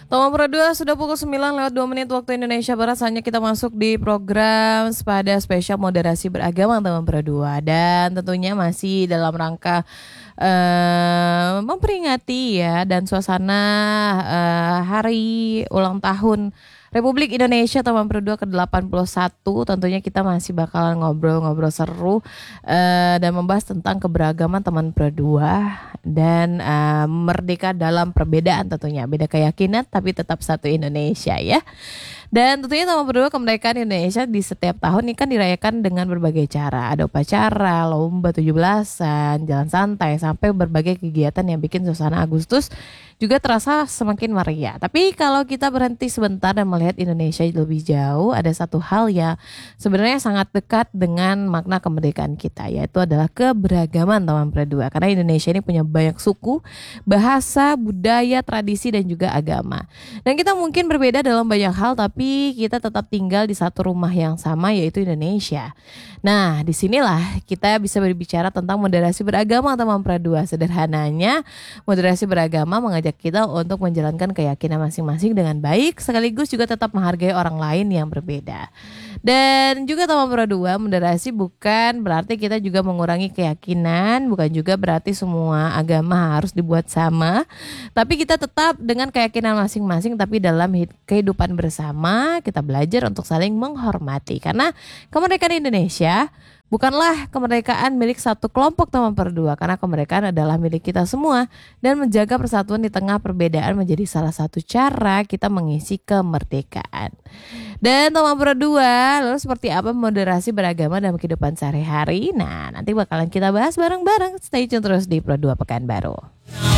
Toma Pro 2 sudah pukul 9 lewat 2 menit waktu Indonesia Barat. Saatnya kita masuk di program pada spesial moderasi beragama Toma Pro 2. Dan tentunya masih dalam rangka memperingati ya dan suasana hari ulang tahun Republik Indonesia tahun Pro 2 ke-81. Tentunya kita masih bakalan ngobrol-ngobrol seru dan membahas tentang keberagaman teman Pro 2 dan merdeka dalam perbedaan, tentunya beda keyakinan tapi tetap satu Indonesia ya. Dan tentunya Taman Pro 2 kemerdekaan Indonesia di setiap tahun ini kan dirayakan dengan berbagai cara. Ada upacara, lomba 17-an, jalan santai, sampai berbagai kegiatan yang bikin suasana Agustus juga terasa semakin meriah. Tapi kalau kita berhenti sebentar dan melihat Indonesia lebih jauh, ada satu hal yang sebenarnya sangat dekat dengan makna kemerdekaan kita, yaitu adalah keberagaman Taman Pro 2. Karena Indonesia ini punya banyak suku, bahasa, budaya, tradisi, dan juga agama. Dan kita mungkin berbeda dalam banyak hal, tapi kita tetap tinggal di satu rumah yang sama, yaitu Indonesia. Nah, disinilah kita bisa berbicara tentang moderasi beragama Taman Pro 2. Sederhananya, moderasi beragama mengajak kita untuk menjalankan keyakinan masing-masing dengan baik, sekaligus juga tetap menghargai orang lain yang berbeda. Dan juga Taman Pro 2, moderasi bukan berarti kita juga mengurangi keyakinan, bukan juga berarti semua agama harus dibuat sama, tapi kita tetap dengan keyakinan masing-masing, tapi dalam kehidupan bersama kita belajar untuk saling menghormati. Karena kemerdekaan Indonesia bukanlah kemerdekaan milik satu kelompok Taman Pro 2, karena kemerdekaan adalah milik kita semua, dan menjaga persatuan di tengah perbedaan menjadi salah satu cara kita mengisi kemerdekaan. Dan Taman Pro 2 lalu seperti apa moderasi beragama dalam kehidupan sehari-hari? Nah, nanti bakalan kita bahas bareng-bareng. Stay tune terus di Pro 2 Pekanbaru.